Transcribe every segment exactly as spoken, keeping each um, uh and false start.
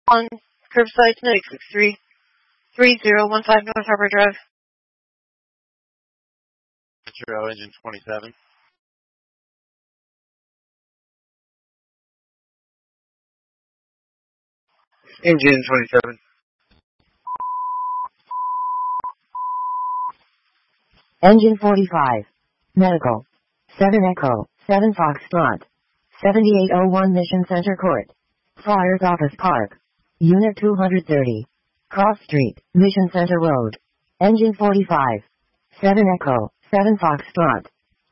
On curbside tonight, six three three zero one five North Harbor Drive. Metro engine twenty-seven. Engine twenty-seven. Engine forty-five. Medical. seven Echo, seven Foxtrot. seventy-eight oh one Mission Center Court. Flyers Office Park. Unit two thirty. Cross Street, Mission Center Road. Engine forty-five. seven Echo, seven Foxtrot.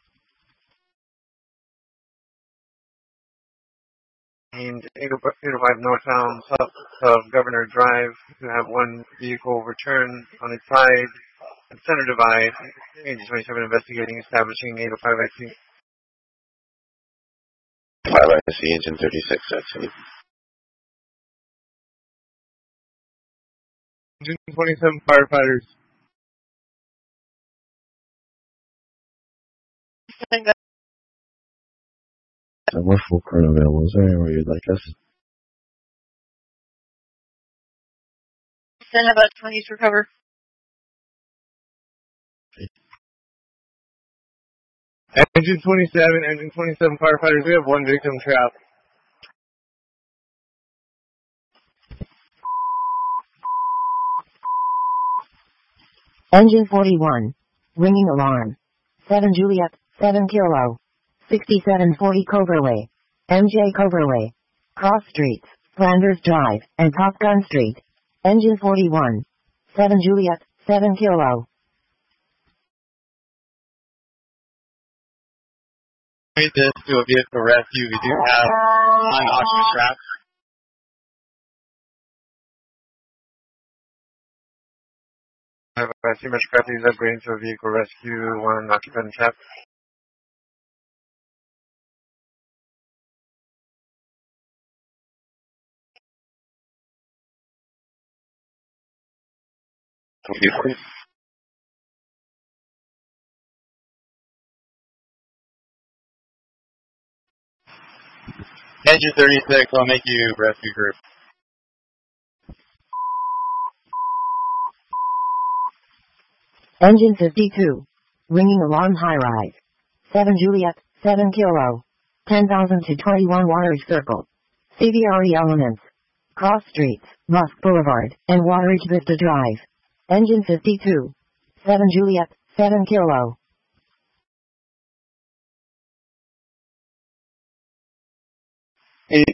And eight oh five northbound south of Governor Drive. You have one vehicle return on its side. Center divide. Engine twenty-seven investigating, establishing eight oh five I C. five I C, engine thirty-six I C. Engine twenty-seven firefighters. So we're full crew available. Is there anywhere you'd like us? Send about twenty to recover. Engine twenty-seven, engine twenty-seven firefighters. We have one victim trapped. Engine forty-one. Ringing alarm. seven Juliet, seven Kilo. sixty-seven forty Coverway. M J Coverway. Cross Streets, Flanders Drive, and Top Gun Street. Engine forty-one. seven Juliet, seven Kilo. Made this to a vehicle rescue. We do have unoccupant traps. I have a too much craft is upgrading to a vehicle rescue, one occupant trap. Engine thirty-six, I'll make you rescue group. Engine fifty-two. Ringing alarm high rise. seven Juliet, seven Kilo. ten thousand to twenty-one Wateridge Circle. C V R E elements. Cross Streets, Musk Boulevard, and Wateridge Vista Drive. Engine fifty-two. seven Juliet, seven Kilo. Eight.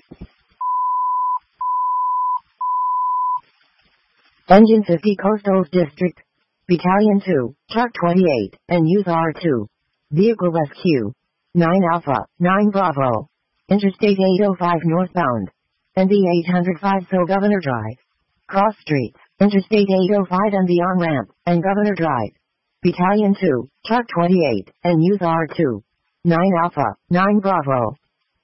Engine fifty Coastal District. Battalion two, Truck twenty-eight, and Use R two. Vehicle Rescue. nine Alpha, nine Bravo. Interstate eight oh five northbound. N D eight oh five Phil Governor Drive. Cross Streets, Interstate eight oh five and the on-ramp, and Governor Drive. Battalion two, Truck twenty-eight, and Use R two. nine Alpha, nine Bravo.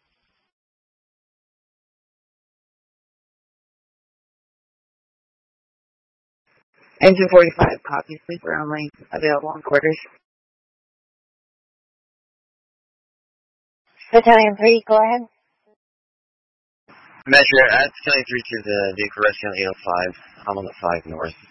Engine forty-five, copy, sleeper only, available in quarters. Battalion three, go ahead. Measure at Battalion three to the vehicle rescue on eight oh five. I'm on the five north.